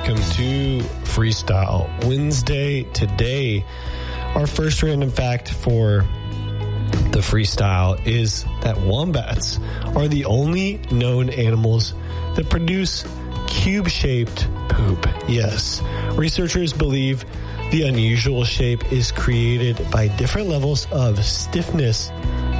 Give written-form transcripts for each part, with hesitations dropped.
welcome to Freestyle Wednesday. Today, our first random fact for the freestyle is that wombats are the only known animals that produce cube-shaped poop. Yes, researchers believe the unusual shape is created by different levels of stiffness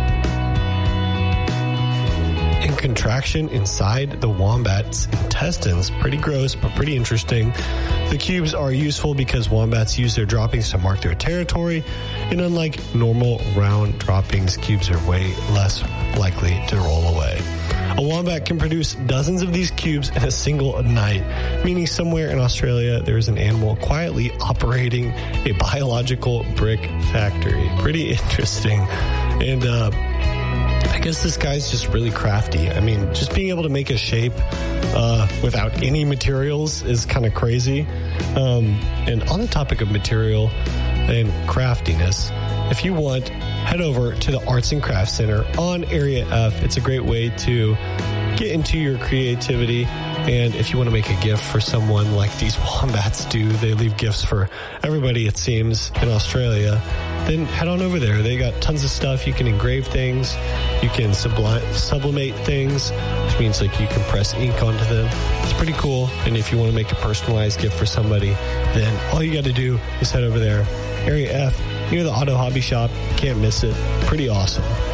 and contraction inside the wombat's intestines. Pretty gross, but pretty interesting. The cubes are useful because wombats use their droppings to mark their territory, and unlike normal round droppings, cubes are way less likely to roll away. A wombat can produce dozens of these cubes in a single night, meaning somewhere in Australia there is an animal quietly operating a biological brick factory. Pretty interesting. And I guess this guy's just really crafty. I mean, just being able to make a shape without any materials is kind of crazy. And on the topic of material and craftiness, if you want, head over to the Arts and Crafts Center on Area F. It's a great way to get into your creativity. And if you want to make a gift for someone like these wombats do, they leave gifts for everybody, it seems, in Australia, then head on over there. They got tons of stuff. You can engrave things. You can sublimate things, which means like you can press ink onto them. It's pretty cool. And if you want to make a personalized gift for somebody, then all you got to do is head over there. Area F, near the Auto Hobby Shop. Can't miss it. Pretty awesome.